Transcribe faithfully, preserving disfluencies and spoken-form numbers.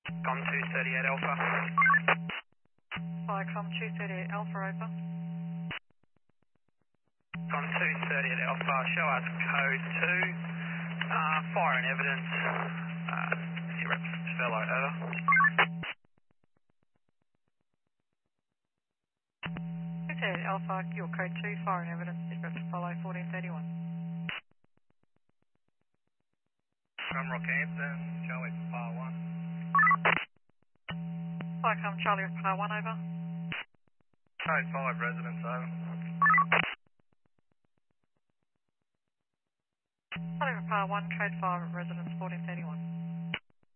Com two thirty-eight Alpha. Viacom two thirty-eight Alpha, over. Com two thirty-eight Alpha, show us code two. Uh, fire and evidence. Uh, zero fellow, over. two thirty-eight Alpha, your code two, fire and evidence, zero to follow, fourteen thirty-one. From Rockhampton, Charlie Par one. Viacom Charlie Par one, over. Code five residence, over. Charlie Par one, code five residence, fourteen thirty-one.